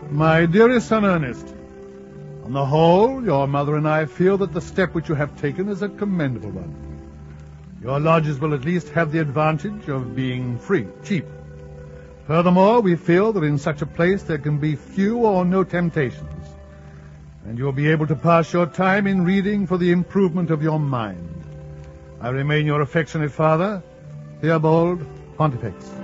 My dearest son Ernest, on the whole, your mother and I feel that the step which you have taken is a commendable one. Your lodges will at least have the advantage of being free, cheap. Furthermore, we feel that in such a place there can be few or no temptations, and you will be able to pass your time in reading for the improvement of your mind. I remain your affectionate father, Theobald Pontifex.